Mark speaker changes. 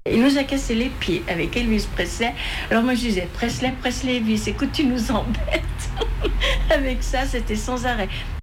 Speaker 1: Il nous a cassé les pieds avec Elvis Presley. Alors moi je disais, Presley, Elvis, écoute, tu nous embêtes. Avec ça, c'était sans arrêt.